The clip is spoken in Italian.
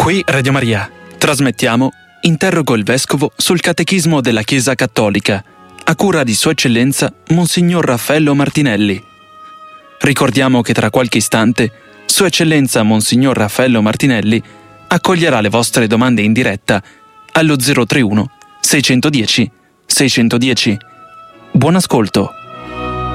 Qui Radio Maria. Trasmettiamo Interrogo il Vescovo sul Catechismo della Chiesa Cattolica, a cura di Sua Eccellenza Monsignor Raffaello Martinelli. Ricordiamo che tra qualche istante Sua Eccellenza Monsignor Raffaello Martinelli accoglierà le vostre domande in diretta allo 031 610 610. Buon ascolto.